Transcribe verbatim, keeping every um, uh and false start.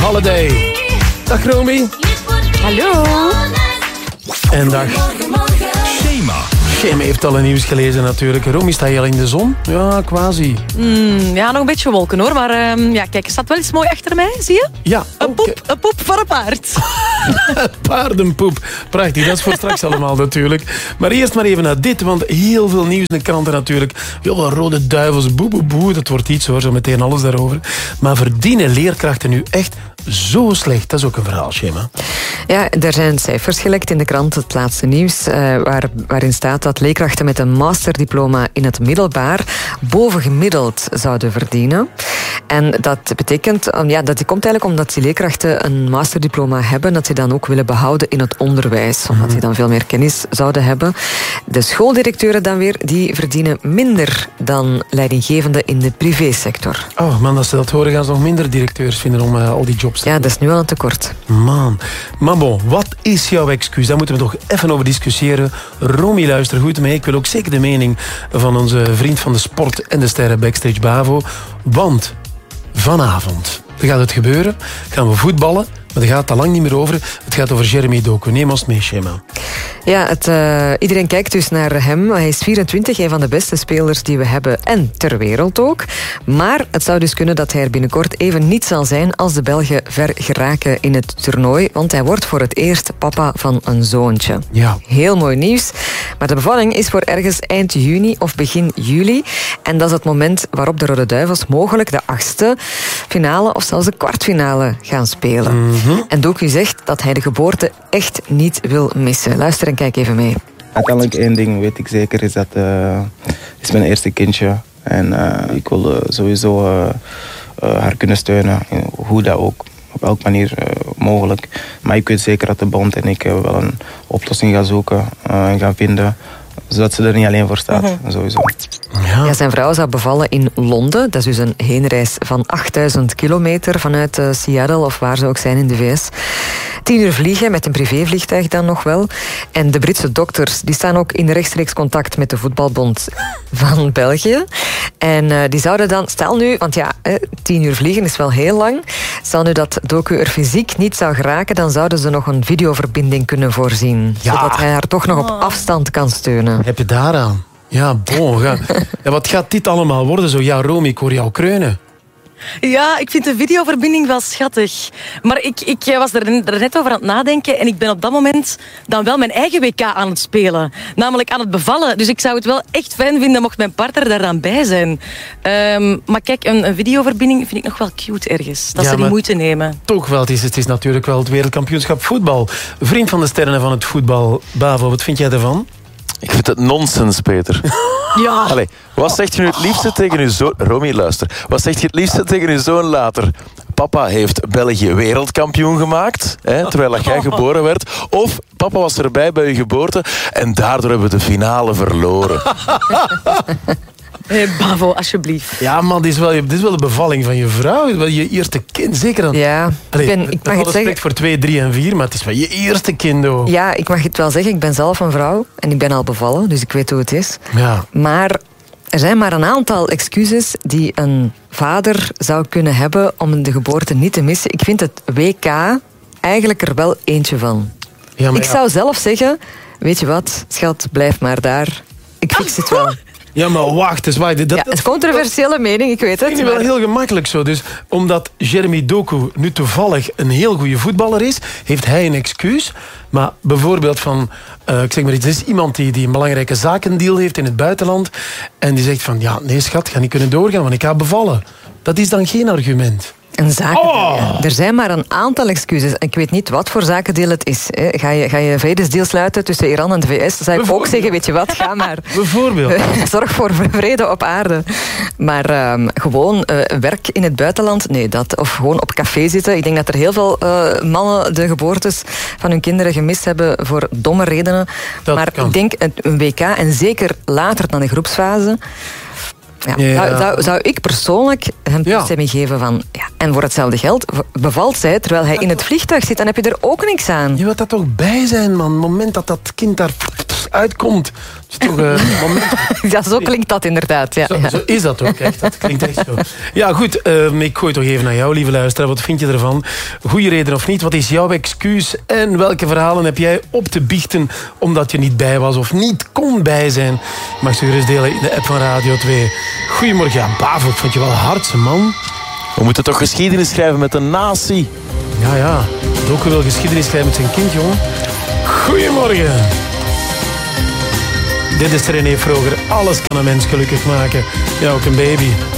Holiday. Dag Romy. Hallo. En dag. Shema. Shema heeft al een nieuws gelezen natuurlijk. Romy, sta je al in de zon? Ja, quasi. Mm, ja, nog een beetje wolken hoor. Maar um, ja, kijk, er staat wel iets mooi achter mij, zie je? Ja. Een poep, een poep voor een paard. Paardenpoep. Prachtig, dat is voor straks allemaal natuurlijk. Maar eerst maar even naar dit, want heel veel nieuws in de kranten natuurlijk. Ja, rode duivels, boe, boe, boe. Dat wordt iets hoor, zo meteen alles daarover. Maar verdienen leerkrachten nu echt zo slecht? Dat is ook een verhaal, Shema. Ja, er zijn cijfers gelekt in de krant, het laatste nieuws, uh, waar, waarin staat dat leerkrachten met een masterdiploma in het middelbaar bovengemiddeld zouden verdienen. En dat betekent, ja, dat komt eigenlijk omdat die leerkrachten een masterdiploma hebben, dat ze dan ook willen behouden in het onderwijs, omdat die dan veel meer kennis zouden hebben. De schooldirecteuren dan weer, die verdienen minder dan leidinggevenden in de privésector. Oh man, als ze dat horen, gaan ze nog minder directeurs vinden om uh, al die jobs te Ja, dat is nu al een tekort. Man. Maar bon, wat is jouw excuus? Daar moeten we toch even over discussiëren. Romy, luister goed mee. Ik wil ook zeker de mening van onze vriend van de sport en de sterren Backstage Bavo. Want vanavond gaat het gebeuren. Gaan we voetballen. Maar daar gaat het al lang niet meer over. Het gaat over Jeremy Doku. Neem ons mee, Shema. Ja, het, uh, iedereen kijkt dus naar hem. Hij is vierentwintig, een van de beste spelers die we hebben. En ter wereld ook. Maar het zou dus kunnen dat hij er binnenkort even niet zal zijn als de Belgen ver geraken in het toernooi. Want hij wordt voor het eerst papa van een zoontje. Ja. Heel mooi nieuws. Maar de bevalling is voor ergens eind juni of begin juli. En dat is het moment waarop de Rode Duivels mogelijk de achtste finale of zelfs de kwartfinale gaan spelen. Mm. Mm-hmm. En Doku zegt dat hij de geboorte echt niet wil missen. Luister en kijk even mee. Uiteindelijk één ding weet ik zeker, is dat uh, is mijn eerste kindje. En uh, ik wil uh, sowieso uh, uh, haar kunnen steunen, hoe dat ook. Op elke manier uh, mogelijk. Maar ik weet zeker dat de bond en ik uh, wel een oplossing gaan zoeken uh, en gaan vinden. Zodat ze er niet alleen voor staat, mm-hmm. sowieso. Ja. Ja, zijn vrouw zou bevallen in Londen. Dat is dus een heenreis van achtduizend kilometer vanuit uh, Seattle of waar ze ook zijn in de V S. Tien uur vliegen, met een privévliegtuig dan nog wel. En de Britse dokters die staan ook in rechtstreeks contact met de voetbalbond van België. En uh, die zouden dan, stel nu, want ja, eh, tien uur vliegen is wel heel lang. Stel nu dat Doku er fysiek niet zou geraken, dan zouden ze nog een videoverbinding kunnen voorzien. Ja. Zodat hij haar toch nog op afstand kan steunen. Heb je daaraan? Ja, bon. Ga. Ja, wat gaat dit allemaal worden? Zo, ja, Romy, ik hoor jou kreunen. Ja, ik vind de videoverbinding wel schattig. Maar ik, ik was er net over aan het nadenken en ik ben op dat moment dan wel mijn eigen W K aan het spelen. Namelijk aan het bevallen. Dus ik zou het wel echt fijn vinden mocht mijn partner daar dan bij zijn. Um, maar kijk, een, een videoverbinding vind ik nog wel cute ergens. Dat ja, ze die moeite nemen. Toch wel, het is, het is natuurlijk wel het wereldkampioenschap voetbal. Vriend van de sterren van het voetbal, Bavo, wat vind jij ervan? Ik vind het nonsens, Peter. Ja. Allee, wat zegt je nu het liefste tegen uw zoon... Romy, luister. Wat zegt je het liefste tegen uw zoon later? Papa heeft België wereldkampioen gemaakt, hè, terwijl dat jij geboren werd. Of papa was erbij bij je geboorte en daardoor hebben we de finale verloren. Hey, Bavo, alsjeblieft. Ja, man, dit is, wel, dit is wel de bevalling van je vrouw. Het is wel je eerste kind, zeker dan. Ja, Allee, ik, ben, ik mag het zeggen. voor twee, drie en vier, maar het is wel je eerste kind, hoor. Ja, ik mag het wel zeggen. Ik ben zelf een vrouw en ik ben al bevallen, dus ik weet hoe het is. Ja. Maar er zijn maar een aantal excuses die een vader zou kunnen hebben om de geboorte niet te missen. Ik vind het W K eigenlijk er wel eentje van. Ja, maar ik ja. zou zelf zeggen, weet je wat, schat, blijf maar daar. Ik fix het wel. Ja, maar wacht eens. Wacht, dat, ja, het is een controversiële mening, ik weet het. Het is wel heel gemakkelijk zo. Dus omdat Jeremy Doku nu toevallig een heel goede voetballer is, heeft hij een excuus. Maar bijvoorbeeld van, uh, ik zeg maar iets, er is iemand die, die een belangrijke zakendeal heeft in het buitenland en die zegt van, ja, nee schat, ik ga niet kunnen doorgaan, want ik ga bevallen. Dat is dan geen argument. Een zakendeel. Oh. Er zijn maar een aantal excuses. Ik weet niet wat voor zakendeel het is. Ga je, ga je vredesdeal sluiten tussen Iran en de V S? Dan zou ik ook zeggen, weet je wat, ga maar. Bijvoorbeeld. Zorg voor vrede op aarde. Maar um, gewoon uh, werk in het buitenland, nee, dat. Of gewoon op café zitten. Ik denk dat er heel veel uh, mannen de geboortes van hun kinderen gemist hebben voor domme redenen. Dat maar kan. Ik denk een W K, en zeker later dan de groepsfase, Ja, ja. Zou, zou, zou ik persoonlijk hem toestemming ja. geven van... Ja, en voor hetzelfde geld bevalt zij terwijl hij in het vliegtuig zit. Dan heb je er ook niks aan. Je wilt dat toch bij zijn, man. Het moment dat dat kind daar uitkomt, Het is toch een moment... Ja, zo klinkt dat inderdaad. Ja. Zo, Ja. zo is dat ook, echt. Dat klinkt echt zo. Ja, goed. Uh, ik gooi toch even naar jou, lieve luisteraar. Wat vind je ervan? Goeie reden of niet? Wat is jouw excuus? En welke verhalen heb jij op te biechten omdat je niet bij was of niet kon bij zijn? Je mag ze gerust delen in de app van Radio twee. Goedemorgen. Ja, Bavo, ik vond je wel een hardse man. We moeten toch geschiedenis schrijven met een natie? Ja, ja. Doku wil geschiedenis schrijven met zijn kind, jongen. Goedemorgen. Dit is René Vroger. Alles kan een mens gelukkig maken. Ja, ook een baby.